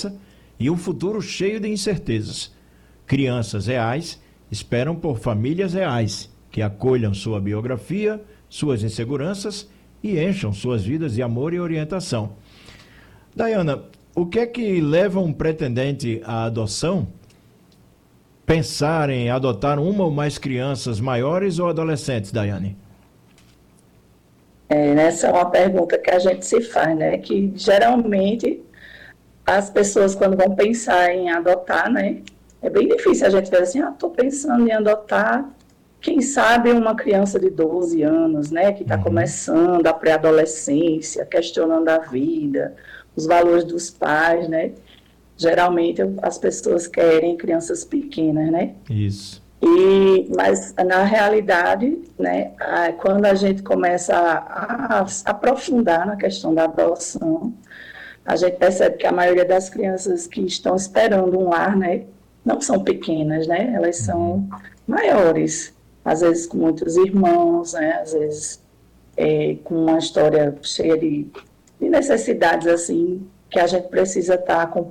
promessa e um futuro cheio de incertezas. Crianças reais esperam por famílias reais, que acolham sua biografia, suas inseguranças e encham suas vidas de amor e orientação. Dayana, o que é que leva um pretendente à adoção pensar em adotar uma ou mais crianças maiores ou adolescentes, Daiane? Essa é uma pergunta que a gente se faz, né? Que geralmente as pessoas, quando vão pensar em adotar, né? É bem difícil a gente ver assim, estou pensando em adotar, quem sabe uma criança de 12 anos, né? Que está começando a pré-adolescência, questionando a vida, os valores dos pais, né? Geralmente as pessoas querem crianças pequenas, né? Isso. Mas na realidade, né, quando a gente começa a aprofundar na questão da adoção, a gente percebe que a maioria das crianças que estão esperando um lar, né, não são pequenas, né? Elas são maiores, às vezes com muitos irmãos, né? Às vezes com uma história cheia de necessidades assim que a gente precisa estar